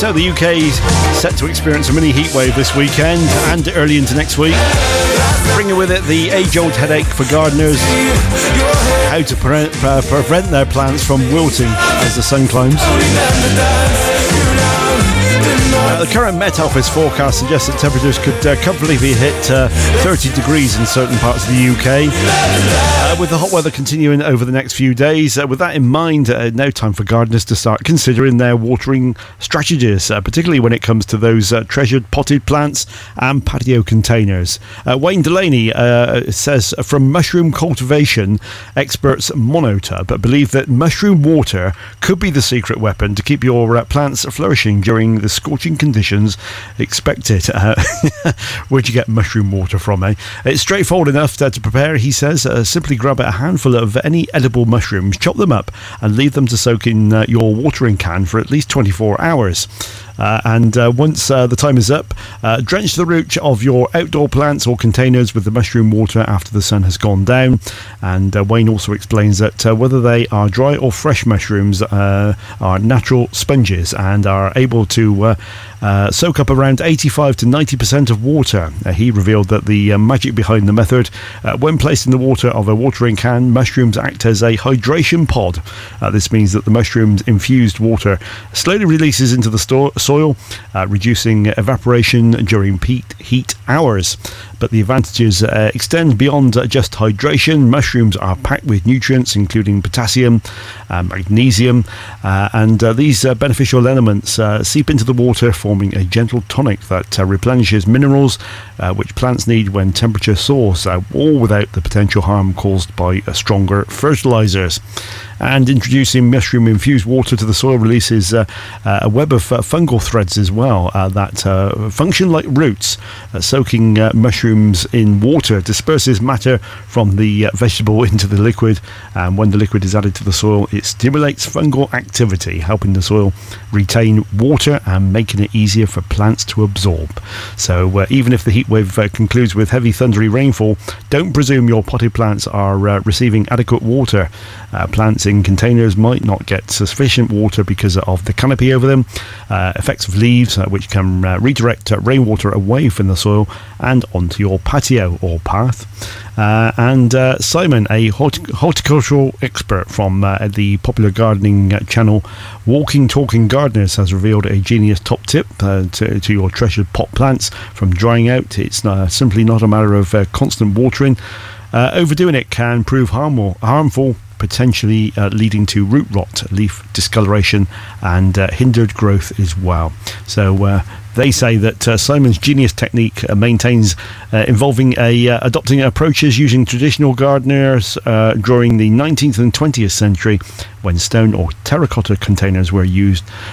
So the UK's set to experience a mini heatwave this weekend and early into next week, bringing with it the age-old headache for gardeners: how to prevent their plants from wilting as the sun climbs. The current Met Office forecast suggests that temperatures could comfortably hit 30 degrees in certain parts of the UK, with the hot weather continuing over the next few days. With that in mind, now time for gardeners to start considering their watering strategies, particularly when it comes to those treasured potted plants and patio containers. Wayne Delaney says, from mushroom cultivation experts monitor, but believe that mushroom water could be the secret weapon to keep your plants flourishing during the scorching conditions expected. Where'd you get mushroom water from, eh? It's straightforward enough to prepare, he says. Simply grab a handful of any edible mushrooms, chop them up and leave them to soak in your watering can for at least 24 hours. And once the time is up, drench the root of your outdoor plants or containers with the mushroom water after the sun has gone down. And Wayne also explains that whether they are dry or fresh mushrooms are natural sponges and are able to soak up around 85 to 90% of water. He revealed that the magic behind the method: when placed in the water of a watering can, mushrooms act as a hydration pod. This means that the mushrooms infused water slowly releases into the soil, reducing evaporation during peak heat hours. But the advantages extend beyond just hydration. Mushrooms are packed with nutrients including potassium, magnesium, and these beneficial elements seep into the water, forming a gentle tonic that replenishes minerals which plants need when temperature soars, all without the potential harm caused by stronger fertilizers. And introducing mushroom-infused water to the soil releases a web of fungal threads as well that function like roots. Soaking mushrooms in water disperses matter from the vegetable into the liquid, and when the liquid is added to the soil, it stimulates fungal activity, helping the soil retain water and making it easier for plants to absorb. So even if the heatwave concludes with heavy thundery rainfall, don't presume your potted plants are receiving adequate water. Plants in containers might not get sufficient water because of the canopy over them, effects of leaves which can redirect rainwater away from the soil and onto your patio or path. And Simon, a horticultural expert from the popular gardening channel Walking Talking Gardeners, has revealed a genius top tip to your treasured pot plants. From drying out, it's simply not a matter of constant watering. Overdoing it can prove harmful, potentially leading to root rot, leaf discoloration, and hindered growth as well. So they say that Simon's genius technique maintains involving adopting approaches using traditional gardeners during the 19th and 20th century, when stone or terracotta containers were used